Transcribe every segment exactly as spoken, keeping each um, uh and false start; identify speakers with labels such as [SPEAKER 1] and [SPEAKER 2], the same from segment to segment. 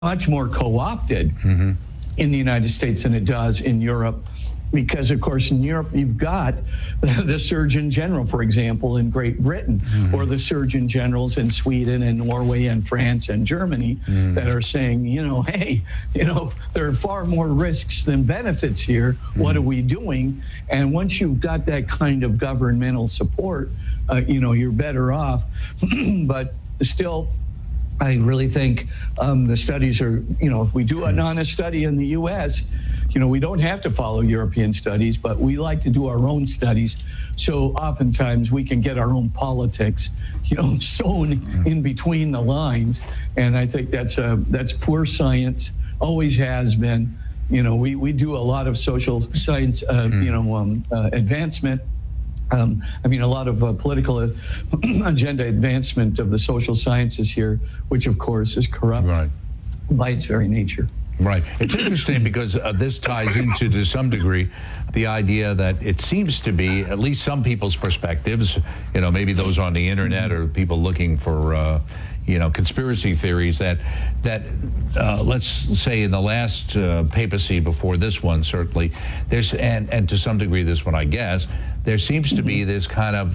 [SPEAKER 1] much more co-opted mm-hmm. in the United States than it does in Europe. Because, of course, in Europe, you've got the Surgeon General, for example, in Great Britain, mm-hmm. or the Surgeon Generals in Sweden and Norway and France and Germany mm-hmm. that are saying, you know, hey, you know, there are far more risks than benefits here. Mm-hmm. What are we doing? And once you've got that kind of governmental support, uh, you know, you're better off. But still, I really think um, the studies are, you know, if we do an honest study in the U S, you know, we don't have to follow European studies, but we like to do our own studies. So oftentimes we can get our own politics, you know, sewn in between the lines. And I think that's a, that's poor science, always has been. You know, we, we do a lot of social science, uh, mm. you know, um, uh, advancement. Um, I mean, a lot of uh, political uh, agenda advancement of the social sciences here, which, of course, is corrupt right. by its very nature.
[SPEAKER 2] Right. It's interesting because uh, this ties into, to some degree, the idea that it seems to be, at least some people's perspectives, you know, maybe those on the internet or people looking for, uh, you know, conspiracy theories, that, that uh, let's say in the last uh, papacy before this one, certainly, there's, and, and to some degree this one, I guess, there seems to be this kind of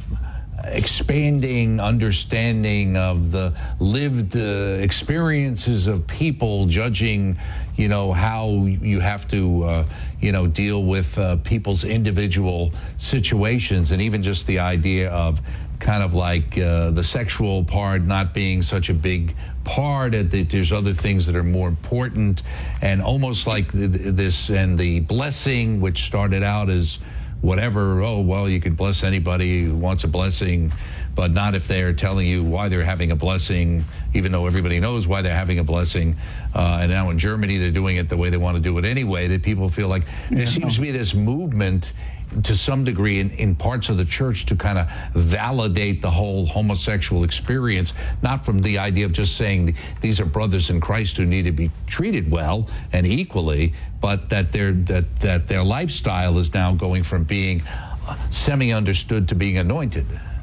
[SPEAKER 2] expanding understanding of the lived uh, experiences of people, judging, you know, how you have to, uh, you know, deal with uh, people's individual situations, and even just the idea of kind of like uh, the sexual part not being such a big part, that there's other things that are more important, and almost like this, and the blessing, which started out as whatever, oh, well, you could bless anybody who wants a blessing, but not if they're telling you why they're having a blessing, even though everybody knows why they're having a blessing. Uh, and now in Germany, they're doing it the way they want to do it anyway, that people feel like there yeah. seems to be this movement to some degree in, in parts of the church to kind of validate the whole homosexual experience, not from the idea of just saying these are brothers in Christ who need to be treated well and equally, but that their that that their lifestyle is now going from being semi-understood to being anointed.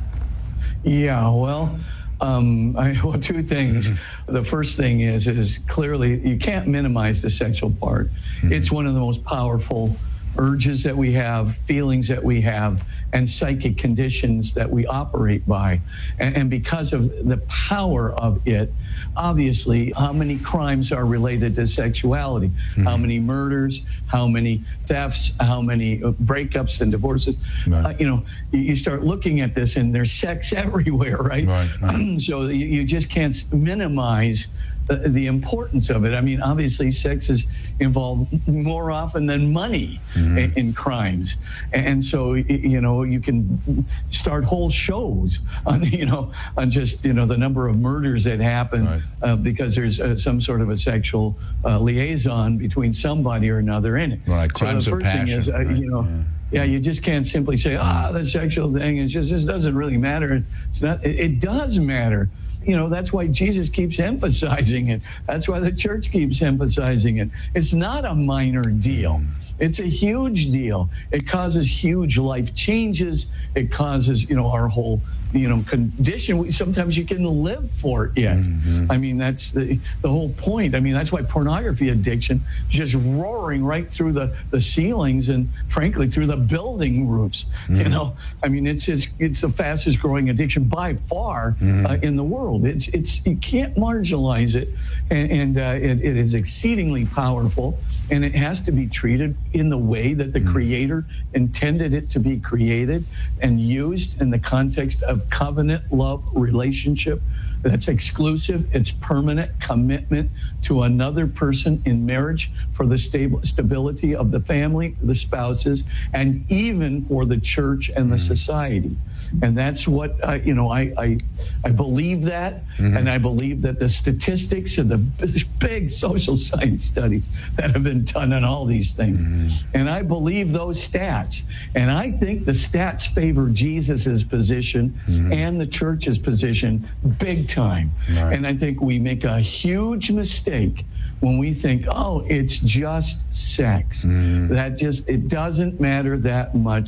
[SPEAKER 1] Yeah, well, um, I, well, two things. Mm-hmm. The first thing is is clearly you can't minimize the sexual part. Mm-hmm. It's one of the most powerful urges that we have, feelings that we have, and psychic conditions that we operate by. And, and because of the power of it, obviously, how many crimes are related to sexuality? Mm-hmm. How many murders? How many thefts? How many breakups and divorces? Right. Uh, you know, you, you start looking at this, and there's sex everywhere, right? Right, right. So you, you just can't minimize The, the importance of it. I mean, obviously, sex is involved more often than money mm-hmm. in, in crimes, and so you know you can start whole shows on you know on just you know the number of murders that happen right. uh, because there's uh, some sort of a sexual uh, liaison between somebody or another in it.
[SPEAKER 2] Right.
[SPEAKER 1] So
[SPEAKER 2] Crimes
[SPEAKER 1] the first
[SPEAKER 2] of passion,
[SPEAKER 1] thing is, uh,
[SPEAKER 2] right.
[SPEAKER 1] you know. Yeah. Yeah, you just can't simply say, ah, the sexual thing, it just, just doesn't really matter. It's not, it, it does matter. You know, that's why Jesus keeps emphasizing it. That's why the church keeps emphasizing it. It's not a minor deal. It's a huge deal. It causes huge life changes. It causes, you know, our whole, you know, condition. We, sometimes you can live for it. Mm-hmm. I mean, that's the, the whole point. I mean, that's why pornography addiction is just roaring right through the, the ceilings and, frankly, through the building roofs. Mm-hmm. You know, I mean, it's it's, it's the fastest growing addiction by far mm-hmm. uh, in the world. It's it's you can't marginalize it, and, and uh, it, it is exceedingly powerful, and it has to be treated in the way that the mm-hmm. Creator intended it to be created and used in the context of covenant love relationship that's exclusive. It's permanent commitment to another person in marriage for the stable stability of the family, the spouses, and even for the church and the mm-hmm. society. And that's what uh, you know. I I, I believe that, mm-hmm. and I believe that the statistics and the big social science studies that have been done on all these things, mm-hmm. and I believe those stats. And I think the stats favor Jesus's position mm-hmm. and the church's position big time. Right. And I think we make a huge mistake when we think, oh, it's just sex. Mm-hmm. That just it doesn't matter that much.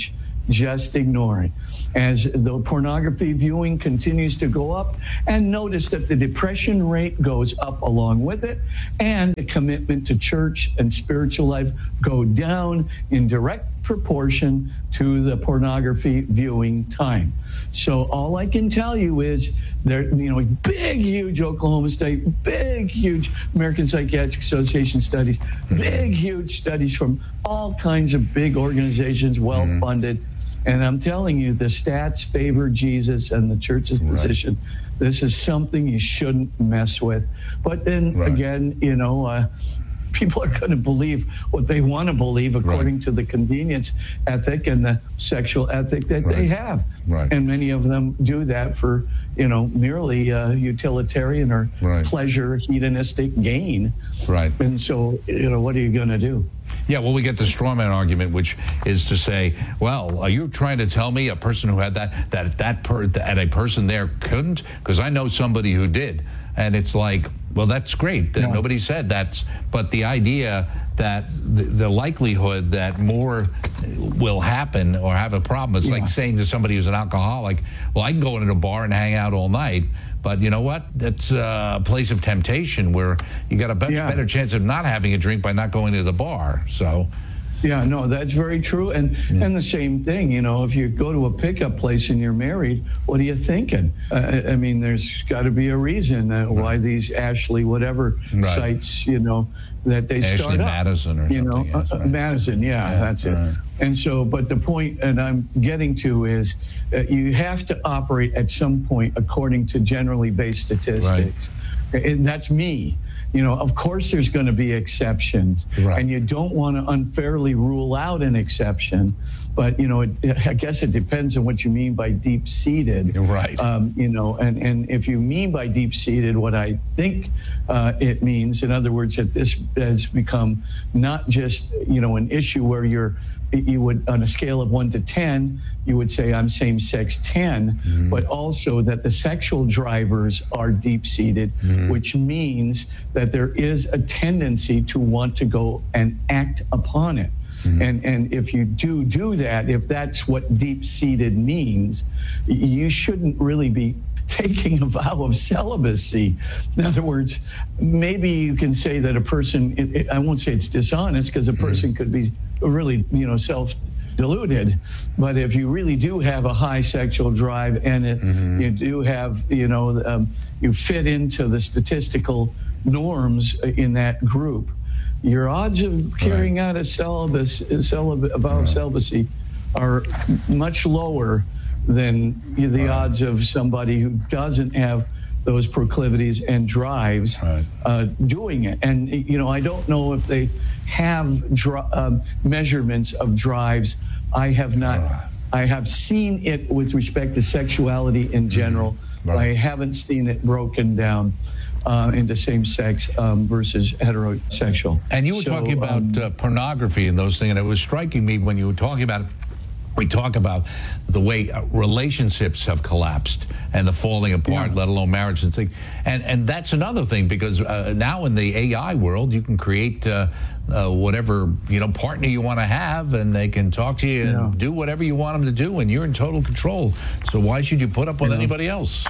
[SPEAKER 1] just ignore it. As the pornography viewing continues to go up, and notice that the depression rate goes up along with it, and the commitment to church and spiritual life go down in direct proportion to the pornography viewing time. So all I can tell you is there, you know, big, huge Oklahoma State, big, huge American Psychiatric Association studies, big, huge studies from all kinds of big organizations, well-funded. Mm-hmm. And I'm telling you, the stats favor Jesus and the church's position. Right. This is something you shouldn't mess with. But then right. again, you know, uh, people are going to believe what they want to believe according right. to the convenience ethic and the sexual ethic that right. they have. Right. And many of them do that for, you know, merely uh, utilitarian or right. pleasure, hedonistic gain. Right. And so, you know, what are you going to do?
[SPEAKER 2] Yeah, well, we get the straw man argument, which is to say, well, are you trying to tell me a person who had that, that, that, per, that a person there couldn't? Because I know somebody who did. And it's like, well, that's great. Yeah. Nobody said that's, but the idea that the, the likelihood that more will happen or have a problem, it's yeah. like saying to somebody who's an alcoholic, well, I can go into a bar and hang out all night, but you know what? That's a place of temptation where you got a much yeah. better chance of not having a drink by not going to the bar. So.
[SPEAKER 1] Yeah, no, that's very true. And yeah. and the same thing, you know, if you go to a pickup place and you're married, what are you thinking? Uh, I mean, there's got to be a reason uh, why these Ashley whatever right. sites, you know, that they
[SPEAKER 2] Ashley
[SPEAKER 1] start up.
[SPEAKER 2] Madison or
[SPEAKER 1] you
[SPEAKER 2] something.
[SPEAKER 1] know,
[SPEAKER 2] yes,
[SPEAKER 1] uh,
[SPEAKER 2] right.
[SPEAKER 1] Madison, yeah, yeah that's right. it. And so, but the point, and I'm getting to is that you have to operate at some point according to generally based statistics. Right. And that's me. You know, of course there's going to be exceptions, right. and you don't want to unfairly rule out an exception. But, you know, it, I guess it depends on what you mean by deep-seated.
[SPEAKER 2] Right.
[SPEAKER 1] Um, you know, and, and if you mean by deep-seated what I think uh, it means, in other words, that this has become not just, you know, an issue where you're, you would, on a scale of one to ten, you would say I'm same-sex ten, mm-hmm. but also that the sexual drivers are deep-seated, mm-hmm. which means that there is a tendency to want to go and act upon it. Mm-hmm. And and if you do do that, if that's what deep-seated means, you shouldn't really be taking a vow of celibacy. In other words, maybe you can say that a person, it, it, I won't say it's dishonest, because a person mm-hmm. could be really, you know, self-deluded. But if you really do have a high sexual drive and it, mm-hmm. you do have, you know, um, you fit into the statistical norms in that group, your odds of carrying right. out a celibacy, celib- a vow of celibacy are much lower than the right. odds of somebody who doesn't have those proclivities and drives right. uh, doing it. And, you know, I don't know if they have dr- um, measurements of drives. I have not. Right. I have seen it with respect to sexuality in general. Mm-hmm. Right. I haven't seen it broken down uh, into same-sex um, versus heterosexual.
[SPEAKER 2] And you were so, talking about um, uh, pornography and those things, and it was striking me when you were talking about it. We talk about the way relationships have collapsed and the falling apart, yeah. let alone marriage and things. And and that's another thing, because uh, now in the A I world, you can create uh, uh, whatever, you know, partner you want to have, and they can talk to you and yeah. do whatever you want them to do, and you're in total control. So why should you put up with yeah. anybody else?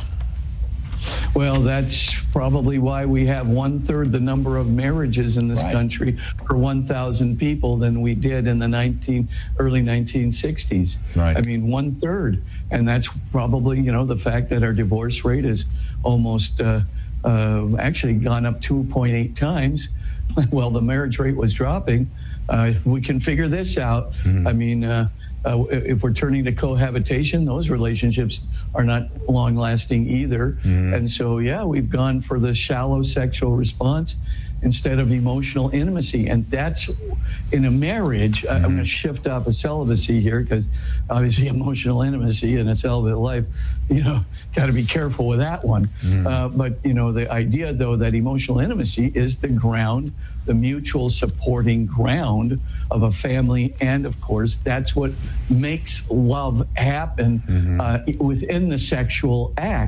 [SPEAKER 1] Well, that's probably why we have one-third the number of marriages in this right. country per one thousand people than we did in the nineteen early nineteen sixties. Right. I mean, one-third. And that's probably, you know, the fact that our divorce rate is almost uh, uh, actually gone up two point eight times. Well, the marriage rate was dropping. Uh, we can figure this out. Mm-hmm. I mean, uh, Uh, if we're turning to cohabitation, those relationships are not long-lasting either. Mm. And so, yeah, we've gone for the shallow sexual response instead of emotional intimacy. And that's, in a marriage, mm. I'm going to shift off of celibacy here, because obviously emotional intimacy in a celibate life, you know, got to be careful with that one. Mm. Uh, but, you know, the idea, though, that emotional intimacy is the ground, the mutual supporting ground of a family. And of course, that's what makes love happen mm-hmm. uh, within the sexual act.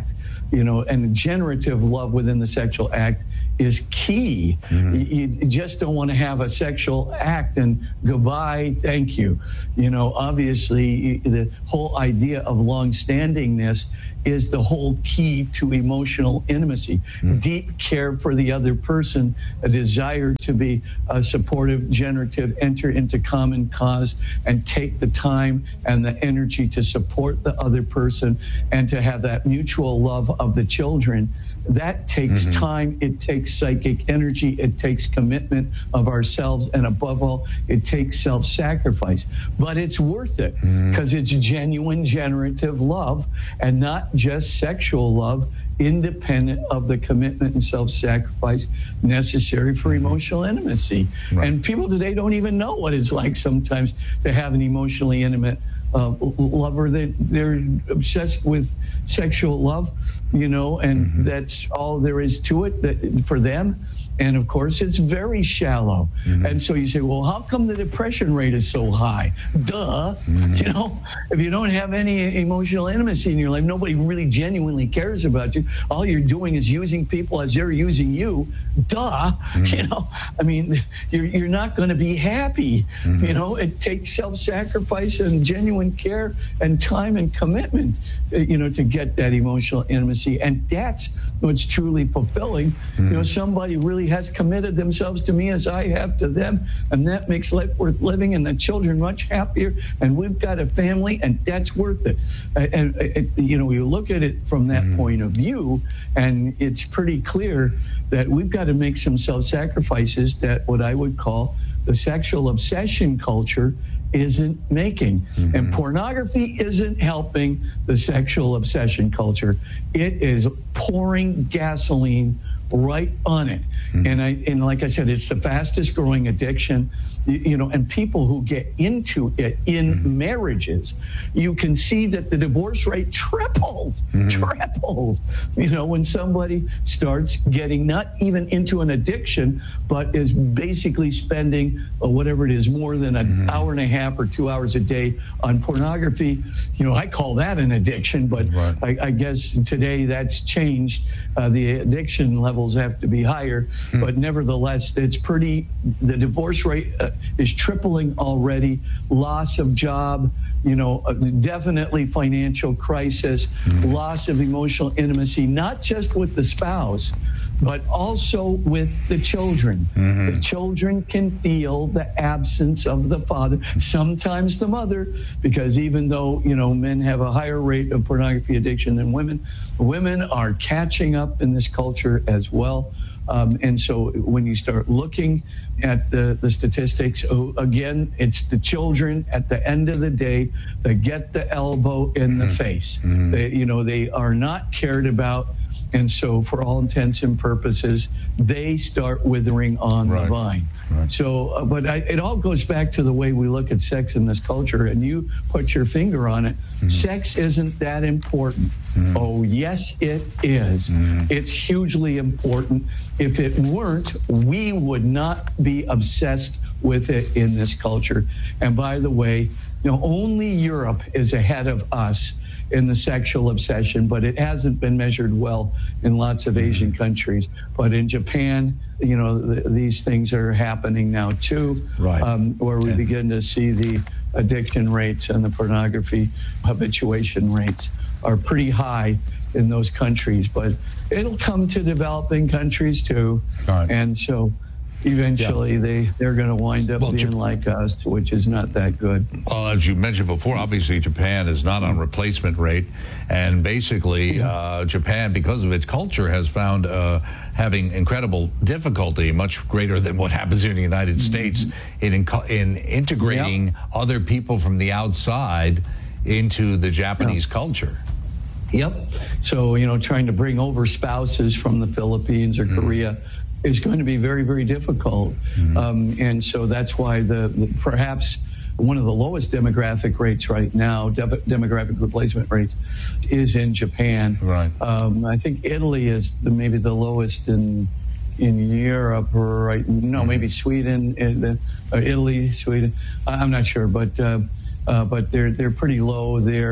[SPEAKER 1] you know, and generative love within the sexual act is key. Mm-hmm. You, you just don't want to have a sexual act and goodbye, thank you. You know, obviously, the whole idea of long-standingness is the whole key to emotional intimacy. Mm. Deep care for the other person, a desire to be uh, supportive, generative, enter into common cause, and take the time and the energy to support the other person and to have that mutual love of the children. That takes mm-hmm. time, it takes psychic energy, it takes commitment of ourselves, and above all, it takes self-sacrifice. But it's worth it because mm-hmm. it's genuine generative love and not just sexual love, independent of the commitment and self-sacrifice necessary for emotional intimacy. Right. And people today don't even know what it's like sometimes to have an emotionally intimate Uh, lover. They, they're obsessed with sexual love, you know, and mm-hmm. that's all there is to it that, for them. And of course, it's very shallow. Mm-hmm. And so you say, well, how come the depression rate is so high? Duh. Mm-hmm. You know, if you don't have any emotional intimacy in your life, nobody really genuinely cares about you. All you're doing is using people as they're using you. Duh. Mm-hmm. You know, I mean, you're, you're not going to be happy. Mm-hmm. You know, it takes self-sacrifice and genuine care and time and commitment, to, you know, to get that emotional intimacy. And that's what's truly fulfilling. Mm-hmm. You know, somebody really has committed themselves to me as I have to them, and that makes life worth living, and the children much happier, and we've got a family, and that's worth it. And, and you know, you look at it from that mm-hmm. point of view, and it's pretty clear that we've got to make some self-sacrifices that what I would call the sexual obsession culture isn't making. Mm-hmm. And pornography isn't helping the sexual obsession culture. It is pouring gasoline right on it. Mm-hmm. And I and like I said, it's the fastest growing addiction, you, you know, and people who get into it in mm-hmm. marriages, you can see that the divorce rate triples, mm-hmm. triples, you know, when somebody starts getting not even into an addiction, but is basically spending uh, whatever it is, more than an mm-hmm. hour and a half or two hours a day on pornography. You know, I call that an addiction, but right. I, I guess today that's changed. Uh, the addiction level have to be higher, hmm. but nevertheless, it's pretty, the divorce rate uh, is tripling already. Loss of job, you know, uh, definitely financial crisis, hmm. loss of emotional intimacy, not just with the spouse, but also with the children. Mm-hmm. The children can feel the absence of the father, sometimes the mother, because even though, you know, men have a higher rate of pornography addiction than women, women are catching up in this culture as well. Um, and so when you start looking at the, the statistics, oh, again, it's the children at the end of the day that get the elbow in mm-hmm. the face. Mm-hmm. They, you know, they are not cared about. And so for all intents and purposes, they start withering on right. the vine. Right. So, uh, but I, it all goes back to the way we look at sex in this culture, and you put your finger on it. Mm-hmm. Sex isn't that important. Mm-hmm. Oh, yes, it is. Mm-hmm. It's hugely important. If it weren't, we would not be obsessed with it in this culture. And by the way, you know, only Europe is ahead of us in the sexual obsession, but it hasn't been measured well in lots of Asian countries. But in Japan, you know, th- these things are happening now too, right. um, where we yeah. begin to see the addiction rates and the pornography habituation rates are pretty high in those countries. But it'll come to developing countries too. Right. And so eventually yeah. they, they're going to wind up well, being Jap- like us, which is not that good.
[SPEAKER 2] Well, as you mentioned before, obviously Japan is not on replacement rate. And basically, uh, Japan, because of its culture, has found uh, having incredible difficulty, much greater than what happens in the United States, mm-hmm. in, in, in integrating yep. other people from the outside into the Japanese yep. culture.
[SPEAKER 1] Yep. So, you know, trying to bring over spouses from the Philippines or mm-hmm. Korea is going to be very, very difficult. Mm-hmm. Um, and so that's why the, the perhaps one of the lowest demographic rates right now, de- demographic replacement rates, is in Japan.
[SPEAKER 2] Right.
[SPEAKER 1] Um, I think Italy is the, maybe the lowest in in Europe, or right? No, mm-hmm. maybe Sweden, and, uh, Italy, Sweden. I'm not sure, but uh, uh, but they're they're pretty low there.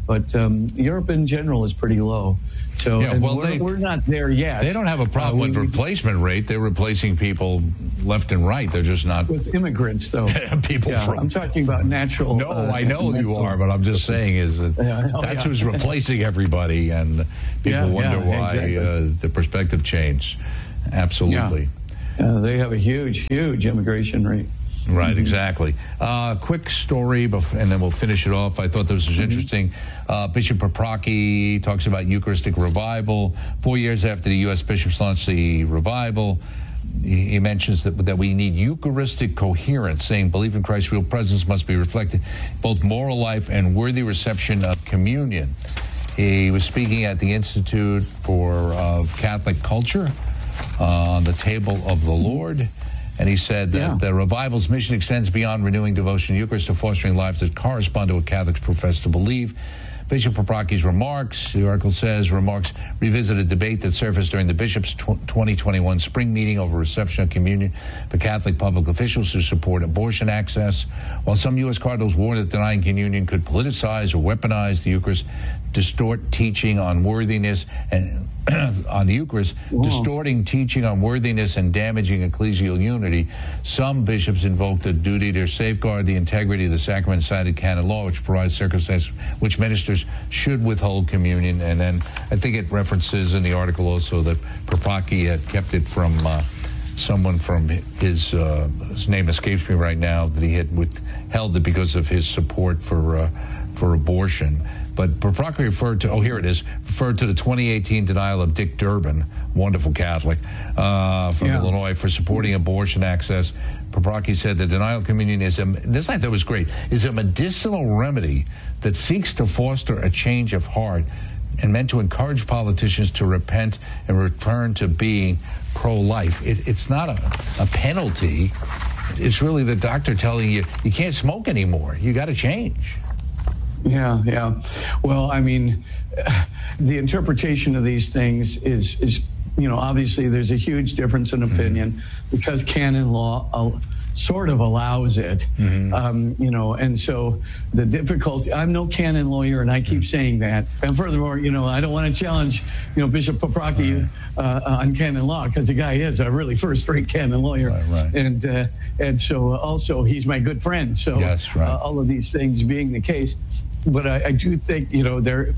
[SPEAKER 1] but um, Europe in general is pretty low. So
[SPEAKER 2] yeah,
[SPEAKER 1] and
[SPEAKER 2] well,
[SPEAKER 1] we're,
[SPEAKER 2] they,
[SPEAKER 1] we're not there yet.
[SPEAKER 2] They don't have a problem uh, we, with replacement rate. They're replacing people left and right. They're just not
[SPEAKER 1] with immigrants, though.
[SPEAKER 2] people
[SPEAKER 1] yeah,
[SPEAKER 2] from.
[SPEAKER 1] I'm talking about natural.
[SPEAKER 2] No,
[SPEAKER 1] uh,
[SPEAKER 2] I know
[SPEAKER 1] natural.
[SPEAKER 2] you are, but I'm just saying is that
[SPEAKER 1] yeah, oh,
[SPEAKER 2] that's
[SPEAKER 1] yeah.
[SPEAKER 2] who's replacing everybody, and people
[SPEAKER 1] yeah,
[SPEAKER 2] wonder
[SPEAKER 1] yeah,
[SPEAKER 2] why
[SPEAKER 1] exactly.
[SPEAKER 2] uh, the perspective changed. Absolutely.
[SPEAKER 1] Yeah. Uh, they have a huge, huge immigration rate.
[SPEAKER 2] Right,
[SPEAKER 1] Mm-hmm.
[SPEAKER 2] exactly. Uh, quick story, bef- and then we'll finish it off. I thought this was interesting. Uh, Bishop Paprocki talks about Eucharistic revival. Four years after the U S bishops launched the revival, he, he mentions that, that we need Eucharistic coherence, saying belief in Christ's real presence must be reflected in both moral life and worthy reception of communion. He was speaking at the Institute for uh, Catholic Culture uh, on the Table of the Lord. And he said that yeah. the revival's mission extends beyond renewing devotion to Eucharist to fostering lives that correspond to what Catholics profess to believe. Bishop Paprocki's remarks, the article says, remarks revisit a debate that surfaced during the Bishop's twenty twenty-one spring meeting over reception of communion for Catholic public officials who support abortion access. While some U S cardinals warned that denying communion could politicize or weaponize the Eucharist, distort teaching on worthiness and on the Eucharist, Whoa. distorting teaching on worthiness and damaging ecclesial unity, some bishops invoked a duty to safeguard the integrity of the sacrament cited canon law, which provides circumstances which ministers should withhold communion. And then I think it references in the article also that Paprocki had kept it from uh, someone from his, uh, his name escapes me right now, that he had withheld it because of his support for uh, for abortion. But Paprocki referred to, oh, here it is, referred to the twenty eighteen denial of Dick Durbin, wonderful Catholic, uh, from yeah. Illinois, for supporting abortion access. Paprocki said the denial of communion is, a, this I thought was great, is a medicinal remedy that seeks to foster a change of heart and meant to encourage politicians to repent and return to being pro-life. It, it's not a, a penalty. It's really the doctor telling you, you can't smoke anymore. You got to change.
[SPEAKER 1] Yeah, yeah. Well, I mean, the interpretation of these things is, is you know, obviously there's a huge difference in opinion mm-hmm. because canon law uh, sort of allows it, mm-hmm. um, you know, and so the difficulty, I'm no canon lawyer, and I keep mm-hmm. saying that. And furthermore, you know, I don't want to challenge, you know, Bishop Paprocki uh, uh, on canon law, because the guy is a really first-rate canon lawyer.
[SPEAKER 2] Right, right.
[SPEAKER 1] And, uh, and so also he's my good friend. So
[SPEAKER 2] yes, right.
[SPEAKER 1] uh, all of these things being the case, but I, I do think, you know, there,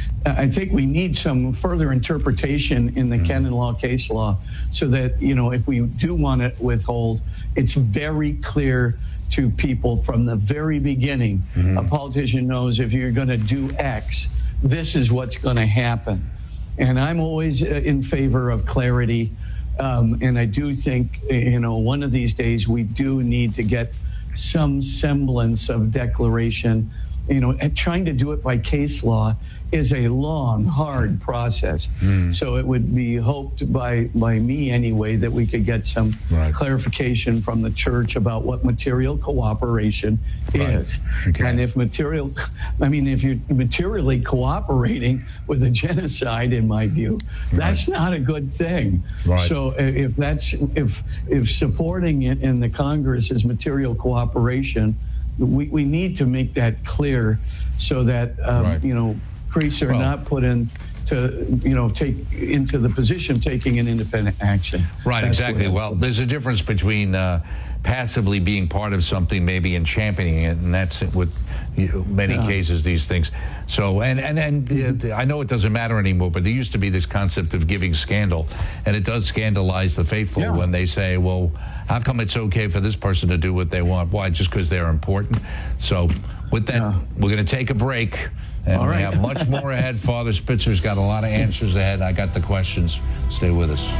[SPEAKER 1] I think we need some further interpretation in the mm-hmm. canon law, case law, so that, you know, if we do want to withhold, it's very clear to people from the very beginning. Mm-hmm. A politician knows if you're going to do X, this is what's going to happen. And I'm always in favor of clarity. Um, and I do think, you know, one of these days we do need to get some semblance of declaration. You know, and trying to do it by case law is a long, hard process. Mm. So it would be hoped by by me anyway that we could get some right. clarification from the church about what material cooperation right. is.
[SPEAKER 2] Okay.
[SPEAKER 1] And if material, I mean, if you're materially cooperating with a genocide, in my view, right. that's not a good thing.
[SPEAKER 2] Right.
[SPEAKER 1] So if that's if if supporting it in the Congress is material cooperation, We, we need to make that clear so that, um, right. you know, priests are well, not put in to, you know, take into the position of taking an independent action.
[SPEAKER 2] Right, That's exactly. Well, there's a difference between uh, passively being part of something maybe and championing it, and that's with you know, many yeah. cases, these things. So, and, and, and mm-hmm. uh, I know it doesn't matter anymore, but there used to be this concept of giving scandal, and it does scandalize the faithful yeah. when they say, well, how come it's okay for this person to do what they want? Why? Just because they're important? So with that, yeah. we're going to take a break, and All right. we have much more ahead. Father Spitzer's got a lot of answers ahead. I got the questions. Stay with us.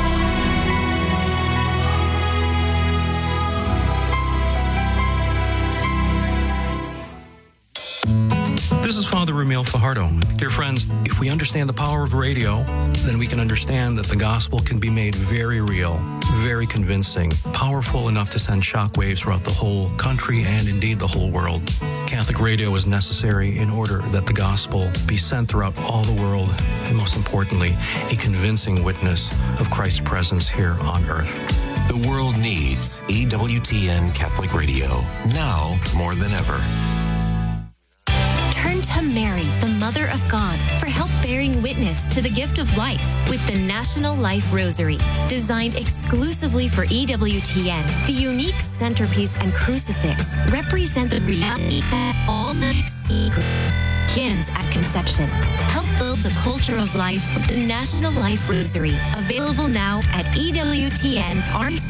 [SPEAKER 3] This is Father Ramil Fajardo. Dear friends, if we understand the power of radio, then we can understand that the gospel can be made very real, very convincing, powerful enough to send shockwaves throughout the whole country and indeed the whole world. Catholic radio is necessary in order that the gospel be sent throughout all the world, and most importantly, a convincing witness of Christ's presence here on earth.
[SPEAKER 4] The world needs E W T N Catholic Radio, now more than ever.
[SPEAKER 5] to Mary, the Mother of God, for help bearing witness to the gift of life with the National Life Rosary. Designed exclusively for E W T N, the unique centerpiece and crucifix represent the reality that all begins at conception. Help build a culture of life with the National Life Rosary. Available now at E W T N R C